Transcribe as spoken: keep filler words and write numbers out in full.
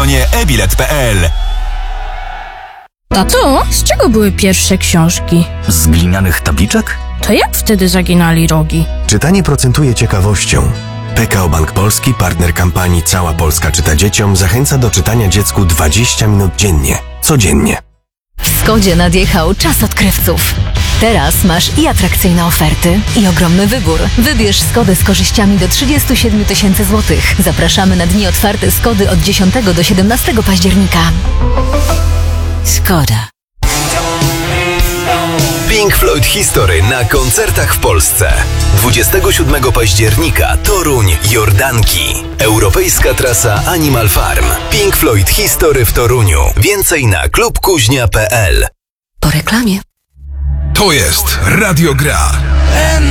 stronie e bilet kropka pe el. Tato, z czego były pierwsze książki? Z glinianych tabliczek? To jak wtedy zaginali rogi? Czytanie procentuje ciekawością. P K O Bank Polski, partner kampanii Cała Polska czyta dzieciom, zachęca do czytania dziecku dwadzieścia minut dziennie. Codziennie. W Skodzie nadjechał czas odkrywców. Teraz masz i atrakcyjne oferty, i ogromny wybór. Wybierz Skodę z korzyściami do trzydzieści siedem tysięcy złotych. Zapraszamy na dni otwarte Skody od dziesiątego do siedemnastego października. Skoda. Pink Floyd History na koncertach w Polsce. dwudziestego siódmego października Toruń, Jordanki. Europejska trasa Animal Farm. Pink Floyd History w Toruniu. Więcej na klubkuźnia kropka pe el. Po reklamie. To jest Radio Gra.